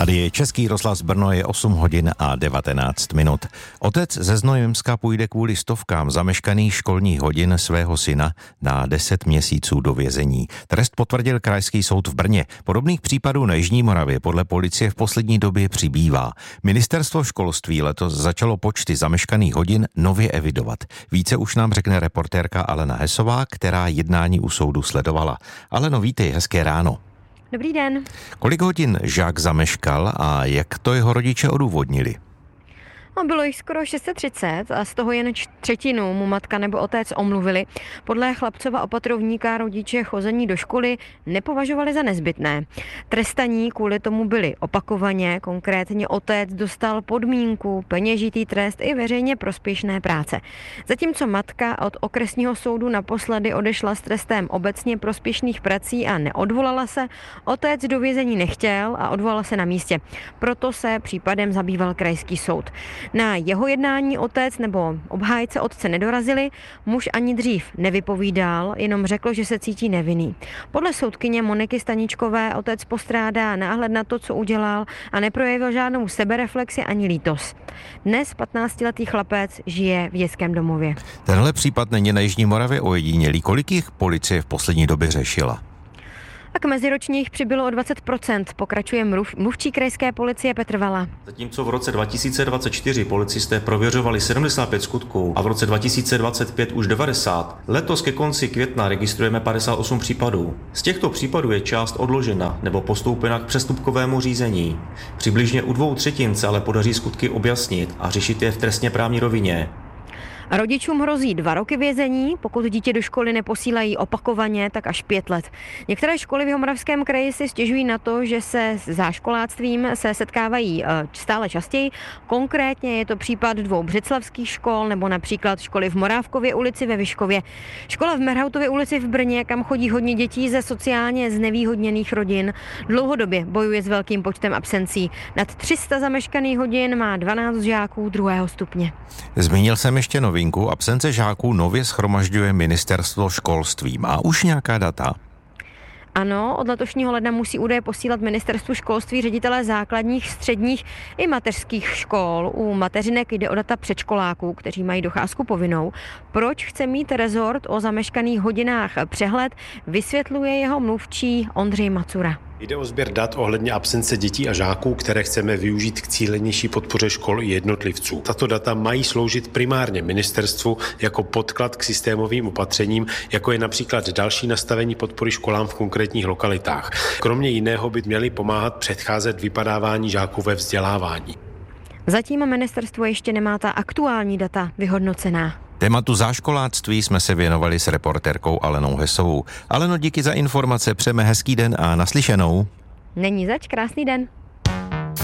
Tady je Český rozhlas Brno, je 8 hodin a 19 minut. Otec ze Znojemska půjde kvůli stovkám zameškaných školních hodin svého syna na 10 měsíců do vězení. Trest potvrdil Krajský soud v Brně. Podobných případů na Jižní Moravě podle policie v poslední době přibývá. Ministerstvo školství letos začalo počty zameškaných hodin nově evidovat. Více už nám řekne reportérka Alena Hesová, která jednání u soudu sledovala. Aleno, vítej, hezké ráno. Dobrý den. Kolik hodin žák zameškal a jak to jeho rodiče odůvodnili? Bylo jich skoro 630 a z toho jen třetinu mu matka nebo otec omluvili. Podle chlapcova opatrovníka rodiče chození do školy nepovažovali za nezbytné. Trestaní kvůli tomu byli opakovaně, konkrétně otec dostal podmínku, peněžitý trest i veřejně prospěšné práce. Zatímco matka od okresního soudu naposledy odešla s trestem obecně prospěšných prací a neodvolala se, otec do vězení nechtěl a odvolal se na místě. Proto se případem zabýval krajský soud. Na jeho jednání otec nebo obhájce otce nedorazili, muž ani dřív nevypovídal, jenom řekl, že se cítí nevinný. Podle soudkyně Moniky Staničkové otec postrádá náhled na to, co udělal a neprojevil žádnou sebereflexi ani lítost. Dnes 15letý chlapec žije v dětském domově. Tenhle případ není na Jižní Moravě ojedinělý. Kolik jich policie v poslední době řešila? Tak meziročně jich přibylo o 20%, pokračuje mluvčí krajské policie Petr Vala. Zatímco v roce 2024 policisté prověřovali 75 skutků a v roce 2025 už 90, letos ke konci května registrujeme 58 případů. Z těchto případů je část odložena nebo postoupena k přestupkovému řízení. Přibližně u 2/3 se ale podaří skutky objasnit a řešit je v trestně právní rovině. Rodičům hrozí 2 roky vězení, pokud dítě do školy neposílají opakovaně, tak až 5 let. Některé školy v Jihomoravském kraji si stěžují na to, že se s záškoláctvím se setkávají stále častěji. Konkrétně je to případ 2 břeclavských škol nebo například školy v Morávkově ulici ve Vyškově. Škola v Merhautově ulici v Brně, kam chodí hodně dětí ze sociálně znevýhodněných rodin, dlouhodobě bojuje s velkým počtem absencí. Nad 300 zameškaných hodin má 12 žáků 2. stupně. Zmínil jsem ještě novinku. Absence žáků nově shromažďuje Ministerstvo školství. Má už nějaká data? Ano, od letošního ledna musí údaje posílat Ministerstvu školství ředitelé základních, středních i mateřských škol. U mateřinek jde o data předškoláků, kteří mají docházku povinnou. Proč chce mít rezort o zameškaných hodinách přehled, vysvětluje jeho mluvčí Ondřej Macura. Jde o sběr dat ohledně absence dětí a žáků, které chceme využít k cílenější podpoře škol i jednotlivců. Tato data mají sloužit primárně ministerstvu jako podklad k systémovým opatřením, jako je například další nastavení podpory školám v konkrétních lokalitách. Kromě jiného by měly pomáhat předcházet vypadávání žáků ve vzdělávání. Zatím ministerstvo ještě nemá ta aktuální data vyhodnocená. Tématu záškoláctví jsme se věnovali s reportérkou Alenou Hesovou. Aleno, díky za informace, přejeme hezký den a naslyšenou. Není zač, krásný den.